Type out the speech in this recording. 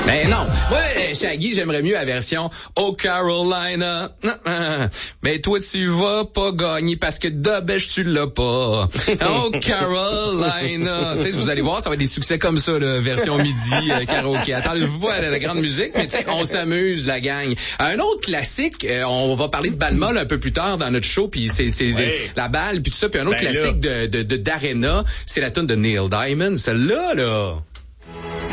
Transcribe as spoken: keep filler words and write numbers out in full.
Ben non. Moi, Shaggy, j'aimerais mieux la version Oh Carolina. Mais toi, tu vas pas gagner parce que Dobesh, tu l'as pas. Oh Carolina. Tu sais, vous allez voir, ça va être des succès comme ça, la version midi, euh, karaoké. Attendez-vous pas à la, la grande musique, mais tu sais, on s'amuse, la gang. Un autre classique, euh, on va parler de balle molle un peu plus tard dans notre show, puis c'est, c'est oui. la balle, puis tout ça. Puis un autre ben classique là. de, de, de d'Arena, c'est la tune de Neil Diamond. Celle-là, là...